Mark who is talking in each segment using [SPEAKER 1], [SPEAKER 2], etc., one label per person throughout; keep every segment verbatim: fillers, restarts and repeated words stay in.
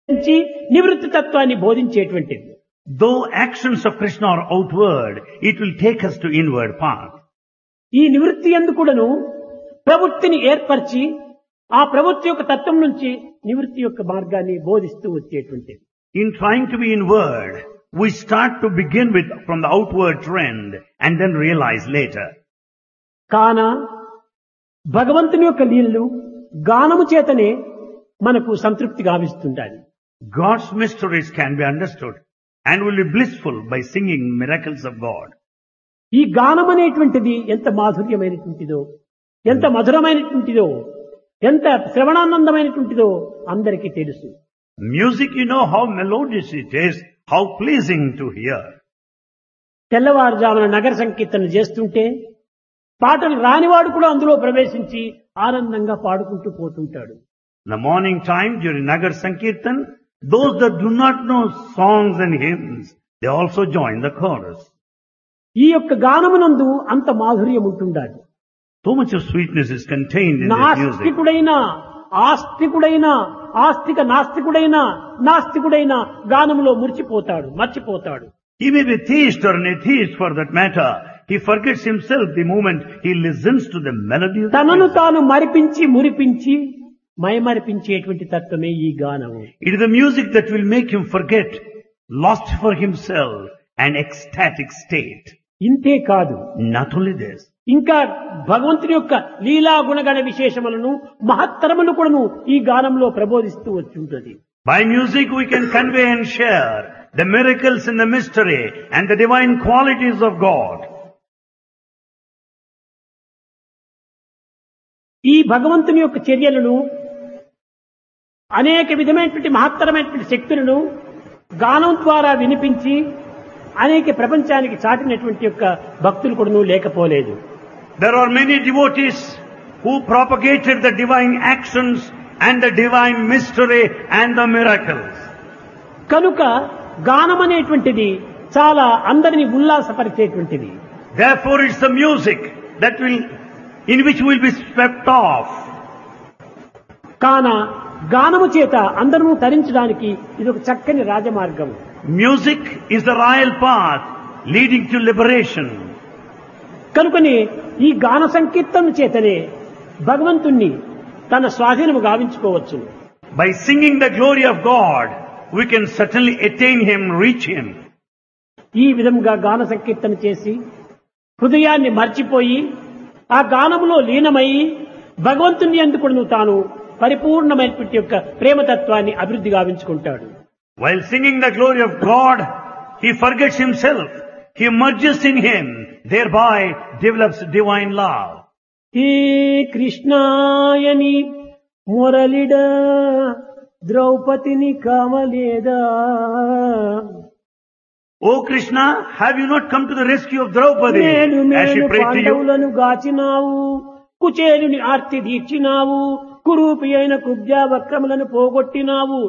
[SPEAKER 1] నుంచి నివృత్తి తత్వాన్ని బోధించేటువంటిది.
[SPEAKER 2] Though actions of Krishna are outward, it will take us to inward path.
[SPEAKER 1] ఈ నివృత్తి యందు కూడాను ప్రవృత్తిని ఏర్పరిచి ఆ ప్రవృత్తి యొక్క తత్వం నుంచి నివృత్తి యొక్క మార్గాన్ని బోధిస్తూ వచ్చేటువంటిది.
[SPEAKER 2] In trying to be inward, we start to begin with from the outward trend and then realize later.
[SPEAKER 1] కాన భగవంతుని యొక్క లీలలు గానము చేతనే మనకు సంతృప్తి గావిస్తుంటాయి.
[SPEAKER 2] God's mysteries can be understood and will be blissful by singing miracles of God.
[SPEAKER 1] ఈ గానం అనేటువంటిది ఎంత మాధుర్యమైనటువంటిదో, ఎంత మధురమైనటువంటిదో, ఎంత శ్రవణానందమైనటువంటిదో అందరికీ తెలుసు.
[SPEAKER 2] Music, you know how melodious it is, how pleasing to hear.
[SPEAKER 1] తెల్లవారుజామున నగర సంకీర్తన చేస్తుంటే పాటలు రానివాడు కూడా అందులో ప్రవేశించి ఆనందంగా పాడుకుంటూ పోతుంటాడు.
[SPEAKER 2] In the morning time during Nagar Sankirtan, those that do not know songs and hymns, they also join the chorus.
[SPEAKER 1] ఈ యొక్క గానమునందు అంత మాధుర్యం ఉంటుండాలి.
[SPEAKER 2] So much of sweetness is contained in this music.
[SPEAKER 1] నాస్తికుడైన ఆస్తికుడైన ఆస్తిక నాస్తికుడైన నాస్తికుడైన గానములో మురిచిపోతాడు, మర్చిపోతాడు.
[SPEAKER 2] He may be theist or an atheist for that matter. He forgets himself the moment he listens to the melody of the
[SPEAKER 1] తనను
[SPEAKER 2] music.
[SPEAKER 1] తాను మరిపించి మురిపించి మైమరిపించేటువంటి తత్వమే ఈ గానము.
[SPEAKER 2] It is the music that will make him forget, lost for himself, an ecstatic state.
[SPEAKER 1] ఇంతే కాదు,
[SPEAKER 2] Not only this,
[SPEAKER 1] ఇంకా భగవంతుని యొక్క లీలా గుణగణ విశేషములను మహత్తరములు కూడాను ఈ గానంలో ప్రబోధిస్తూ వచ్చుంటది.
[SPEAKER 2] by music we can convey and share the miracles and the mystery and the divine qualities of God.
[SPEAKER 1] ఈ భగవంతుని యొక్క చర్యలను అనేక విధమైనటువంటి మహత్తరమైనటువంటి శక్తులను గానం ద్వారా వినిపించి అనేక ప్రపంచానికి చాటినటువంటి యొక్క భక్తులు కూడాను లేకపోలేదు.
[SPEAKER 2] There are many devotees who propagated the divine actions and the divine mystery and the miracles.
[SPEAKER 1] కనుక గానం అనేటువంటిది చాలా అందరిని ఉల్లాసపరిచేటువంటిది.
[SPEAKER 2] Therefore it's the music that will, in which we will be swept off.
[SPEAKER 1] కాన గానము చేత అందరూ తరించడానికి ఇది ఒక చక్కని రాజమార్గం.
[SPEAKER 2] Music is the royal path leading to liberation.
[SPEAKER 1] కనుకనే ఈ గాన సంకీర్తన చేతనే భగవంతుణ్ణి తన స్వాధీనము గావించుకోవచ్చు.
[SPEAKER 2] By singing the glory of God, we can certainly attain Him, reach Him.
[SPEAKER 1] ఈ విధంగా గాన సంకీర్తన చేసి హృదయాన్ని మర్చిపోయి ఆ గానములో లీనమై భగవంతుని యందు కూడాను తాను పరిపూర్ణమైనటువంటి యొక్క ప్రేమతత్వాన్ని అభివృద్ధి గావించుకుంటాడు.
[SPEAKER 2] While singing the glory of God, he forgets himself. He merges in Him, thereby develops divine love.
[SPEAKER 1] హే కృష్ణాయని మురళిడ ద్రౌపదిని కామలేదా.
[SPEAKER 2] O Krishna, have you not come to the rescue of Draupadi
[SPEAKER 1] మేలు
[SPEAKER 2] as she
[SPEAKER 1] మేలు
[SPEAKER 2] prayed to you?
[SPEAKER 1] పాండవులను గాచినావు, కుచేలుని ఆర్తి దీర్చినావు, కురూపి అయిన కుబ్జా వక్రములను పోగొట్టినావు,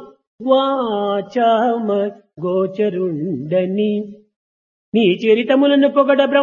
[SPEAKER 1] వాచామ గోచరుండని నీ చరితములను పొగడ